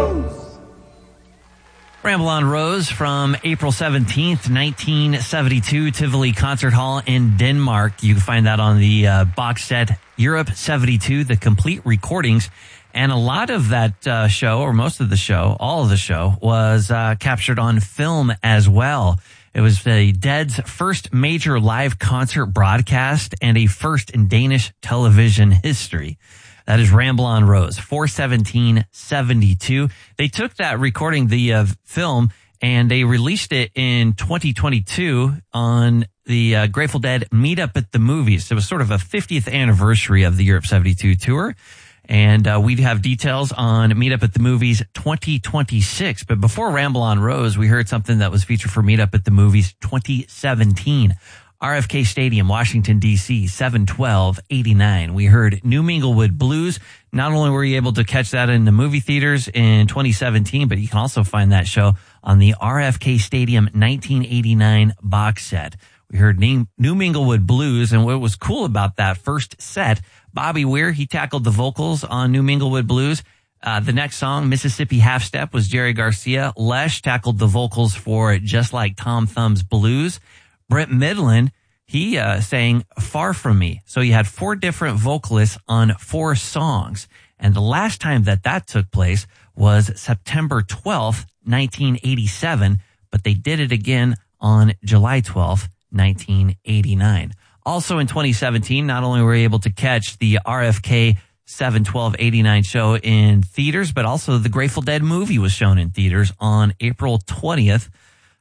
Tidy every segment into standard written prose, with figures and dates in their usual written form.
Ramble on Rose from April 17th, 1972, Tivoli Concert Hall in Denmark. You can find that on the box set Europe 72, the complete recordings. And a lot of that show, or most of the show, all of the show, was captured on film as well. It was the Dead's first major live concert broadcast and a first in Danish television history. That is Ramble on Rose, 4/17/72. They took that recording, the film, and they released it in 2022 on the Grateful Dead Meetup at the Movies. It was sort of a 50th anniversary of the Europe 72 tour. And we have details on Meetup at the Movies 2026. But before Ramble on Rose, we heard something that was featured for Meetup at the Movies 2017. RFK Stadium, Washington, D.C., 7/12/89. We heard New Minglewood Blues. Not only were you able to catch that in the movie theaters in 2017, but you can also find that show on the RFK Stadium 1989 box set. We heard New Minglewood Blues, and what was cool about that first set, Bobby Weir, he tackled the vocals on New Minglewood Blues. The next song, Mississippi Half Step, was Jerry Garcia. Lesh tackled the vocals for Just Like Tom Thumb's Blues. Brent Midland, he sang Far From Me. So you had 4 different vocalists on 4 songs. And the last time that took place was September 12th, 1987. But they did it again on July 12th, 1989. Also in 2017, not only were we able to catch the RFK 7/12/89 show in theaters, but also the Grateful Dead movie was shown in theaters on April 20th.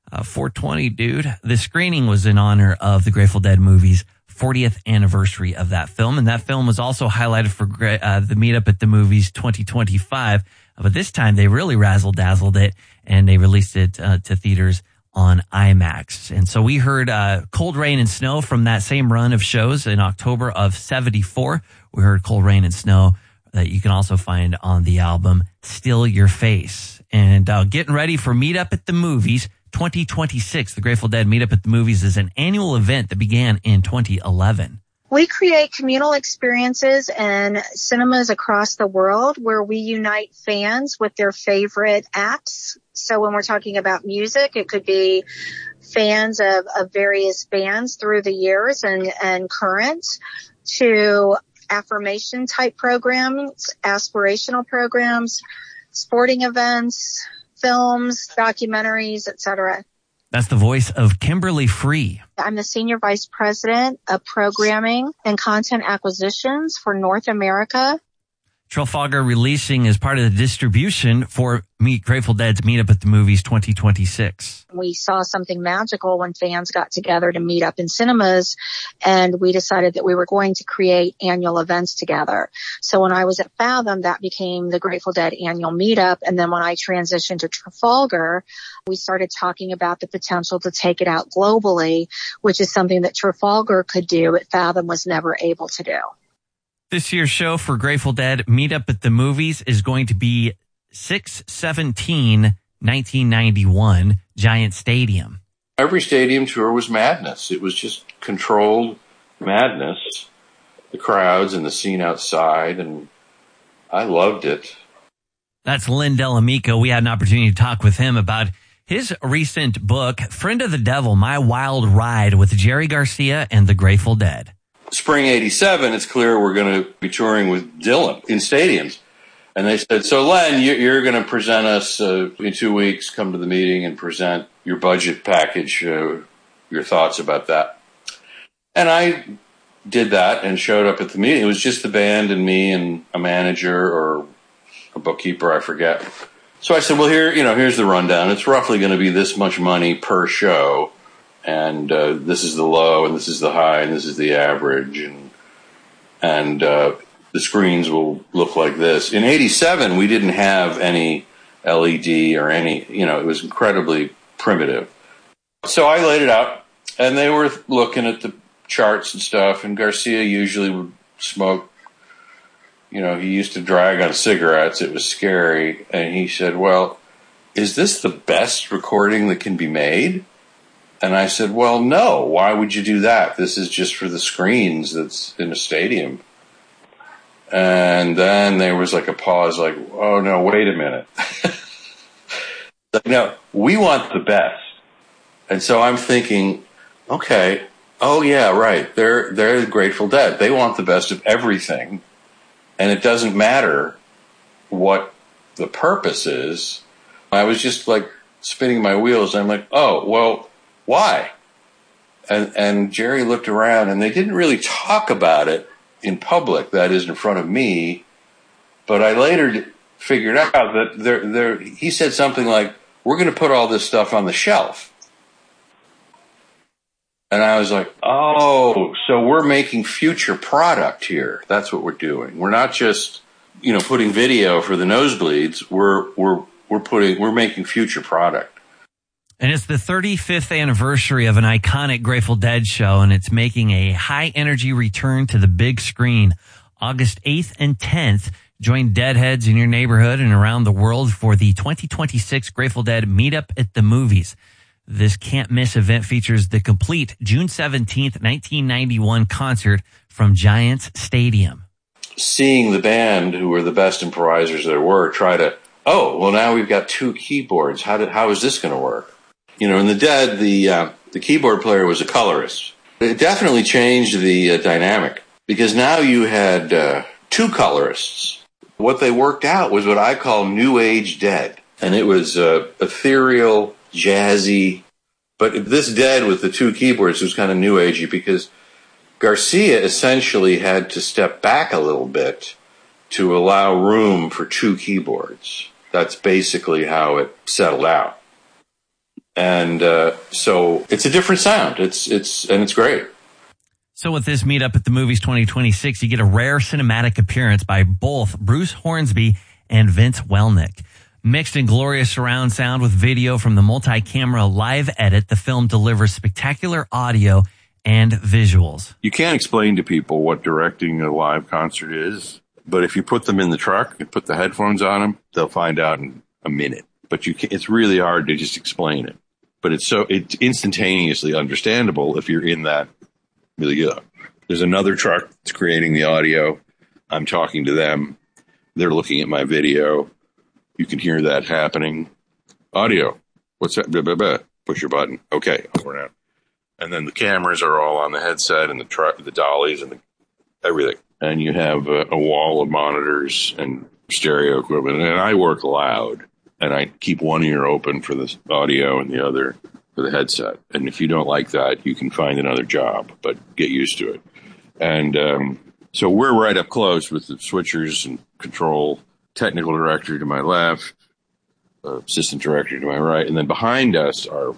420, dude. The screening was in honor of the Grateful Dead movie's 40th anniversary of that film. And that film was also highlighted for the Meetup at the Movies 2025. But this time they really razzle-dazzled it and they released it to theaters on IMAX. And so we heard Cold Rain and Snow from that same run of shows in October of 74. We heard Cold Rain and Snow that you can also find on the album Still Your Face. And getting ready for Meetup at the Movies 2026. The Grateful Dead Meetup at the Movies is an annual event that began in 2011. We create communal experiences in cinemas across the world where we unite fans with their favorite acts. So when we're talking about music, it could be fans of various bands through the years and current, to affirmation type programs, aspirational programs, sporting events, films, documentaries, etc. That's the voice of Kimberly Free. I'm the Senior Vice President of Programming and Content Acquisitions for North America. Trafalgar Releasing is part of the distribution for Grateful Dead's Meetup at the Movies 2026. We saw something magical when fans got together to meet up in cinemas, and we decided that we were going to create annual events together. So when I was at Fathom, that became the Grateful Dead annual meetup. And then when I transitioned to Trafalgar, we started talking about the potential to take it out globally, which is something that Trafalgar could do, but Fathom was never able to do. This year's show for Grateful Dead Meetup at the Movies is going to be 6/17/1991, Giant Stadium. Every stadium tour was madness. It was just controlled madness. The crowds and the scene outside, and I loved it. That's Lynn Delamico. We had an opportunity to talk with him about his recent book, Friend of the Devil, My Wild Ride with Jerry Garcia and the Grateful Dead. Spring 87, it's clear we're going to be touring with Dylan in stadiums. And they said, so Len, you're going to present us in 2 weeks, come to the meeting and present your budget package, your thoughts about that. And I did that and showed up at the meeting. It was just the band and me and a manager or a bookkeeper, I forget. So I said, well, here's the rundown. It's roughly going to be this much money per show. And this is the low, and this is the high, and this is the average, and the screens will look like this. In 87, we didn't have any LED or any, it was incredibly primitive. So I laid it out, and they were looking at the charts and stuff, and Garcia usually would smoke. He used to drag on cigarettes. It was scary. And he said, well, is this the best recording that can be made? And I said, well, no, why would you do that? This is just for the screens that's in a stadium. And then there was like a pause, like, oh, no, wait a minute. Like, no, we want the best. And so I'm thinking, okay, oh yeah, right. They're the Grateful Dead. They want the best of everything. And it doesn't matter what the purpose is. I was just like spinning my wheels. I'm like, oh, well, why? And Jerry looked around, and they didn't really talk about it in public, that is, in front of me. But I later figured out that he said something like, we're going to put all this stuff on the shelf. And I was like, oh, so we're making future product here. That's what we're doing. We're not just, putting video for the nosebleeds. We're making future product. And it's the 35th anniversary of an iconic Grateful Dead show, and it's making a high-energy return to the big screen. August 8th and 10th, join Deadheads in your neighborhood and around the world for the 2026 Grateful Dead Meetup at the Movies. This can't-miss event features the complete June 17th, 1991 concert from Giants Stadium. Seeing the band, who were the best improvisers there were, try to, now we've got 2 keyboards. How is this going to work? In the Dead, the keyboard player was a colorist. It definitely changed the dynamic, because now you had 2 colorists. What they worked out was what I call New Age Dead. And it was ethereal, jazzy. But this Dead with the 2 keyboards was kind of New Agey, because Garcia essentially had to step back a little bit to allow room for 2 keyboards. That's basically how it settled out. And so it's a different sound. It's great. So with this Meetup at the Movies 2026, you get a rare cinematic appearance by both Bruce Hornsby and Vince Welnick. Mixed in glorious surround sound with video from the multi-camera live edit, the film delivers spectacular audio and visuals. You can't explain to people what directing a live concert is, but if you put them in the truck and put the headphones on them, they'll find out in a minute. But it's really hard to just explain it. But it's instantaneously understandable if you're in that milieu. There's another truck that's creating the audio. I'm talking to them. They're looking at my video. You can hear that happening. Audio. What's that? Blah, blah, blah. Push your button. Okay, over now. And then the cameras are all on the headset and the truck, the dollies and everything. And you have a wall of monitors and stereo equipment. And I work loud. And I keep one ear open for the audio and the other for the headset. And if you don't like that, you can find another job, but get used to it. And so we're right up close with the switchers and control, technical director to my left, assistant director to my right. And then behind us are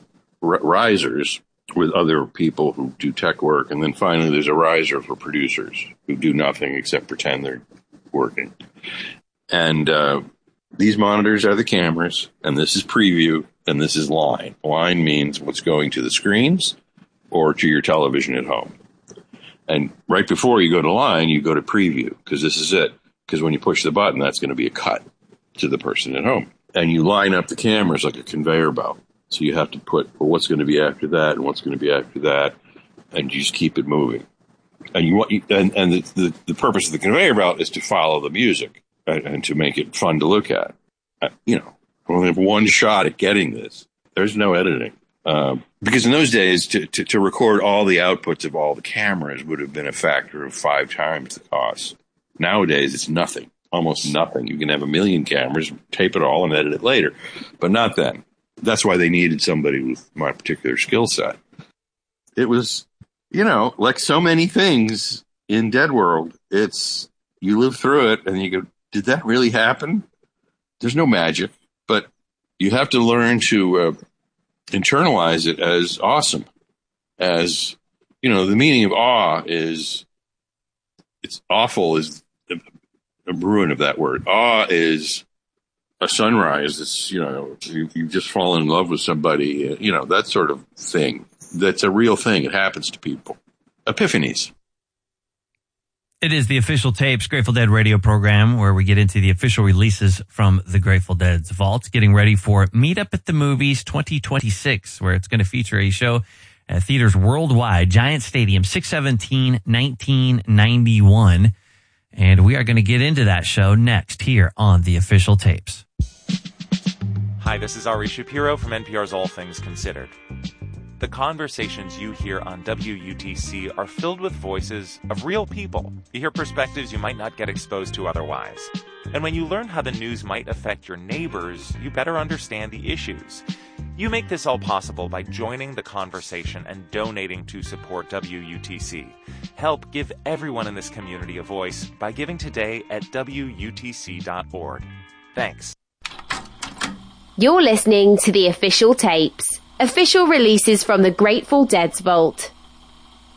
risers with other people who do tech work. And then finally, there's a riser for producers who do nothing except pretend they're working. And these monitors are the cameras, and this is preview, and this is line. Line means what's going to the screens or to your television at home. And right before you go to line, you go to preview, because this is it. Because when you push the button, that's going to be a cut to the person at home. And you line up the cameras like a conveyor belt. So you have to put, well, what's going to be after that, and what's going to be after that, and you just keep it moving. And the purpose of the conveyor belt is to follow the music. And to make it fun to look at. We only have one shot at getting this. There's no editing. Because in those days, to record all the outputs of all the cameras would have been a factor of 5 times the cost. Nowadays, it's nothing, almost nothing. You can have 1 million cameras, tape it all, and edit it later. But not then. That's why they needed somebody with my particular skill set. It was, like so many things in Dead World, you live through it and you go, did that really happen? There's no magic, but you have to learn to internalize it as awesome. As, the meaning of awe is, it's awful is a ruin of that word. Awe is a sunrise. It's, you've just fallen in love with somebody, that sort of thing. That's a real thing. It happens to people. Epiphanies. It is the Official Tapes Grateful Dead radio program where we get into the official releases from the Grateful Dead's vault, getting ready for Meetup at the Movies 2026, where it's going to feature a show at theaters worldwide, Giant Stadium, 6/17/1991. And we are going to get into that show next here on the Official Tapes. Hi, this is Ari Shapiro from NPR's All Things Considered. The conversations you hear on WUTC are filled with voices of real people. You hear perspectives you might not get exposed to otherwise. And when you learn how the news might affect your neighbors, you better understand the issues. You make this all possible by joining the conversation and donating to support WUTC. Help give everyone in this community a voice by giving today at WUTC.org. Thanks. You're listening to The Official Tapes, official releases from the Grateful Dead's vault.